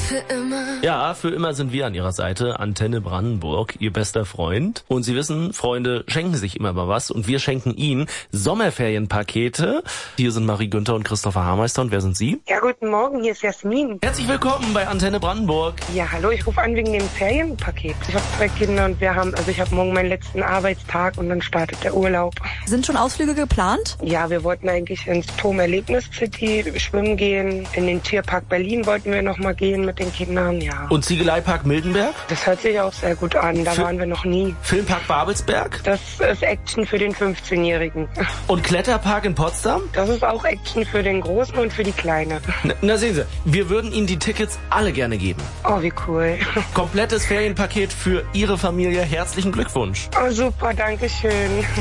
Für immer. Ja, für immer sind wir an Ihrer Seite. Antenne Brandenburg, Ihr bester Freund. Und Sie wissen, Freunde schenken sich immer mal was. Und wir schenken Ihnen Sommerferienpakete. Hier sind Marie Günther und Christopher Hameister. Und wer sind Sie? Ja, guten Morgen, hier ist Jasmin. Herzlich willkommen bei Antenne Brandenburg. Ja, hallo, ich rufe an wegen dem Ferienpaket. Ich habe 2 Kinder und ich habe morgen meinen letzten Arbeitstag und dann startet der Urlaub. Sind schon Ausflüge geplant? Ja, wir wollten eigentlich ins Turm-Erlebnis City schwimmen gehen. In den Tierpark Berlin wollten wir noch mal gehen mit den Kindern, ja. Und Ziegeleipark Mildenberg? Das hört sich auch sehr gut an, da waren wir noch nie. Filmpark Babelsberg? Das ist Action für den 15-Jährigen. Und Kletterpark in Potsdam? Das ist auch Action für den Großen und für die Kleine. Na sehen Sie, wir würden Ihnen die Tickets alle gerne geben. Oh, wie cool. Komplettes Ferienpaket für Ihre Familie. Herzlichen Glückwunsch. Oh, super, danke schön.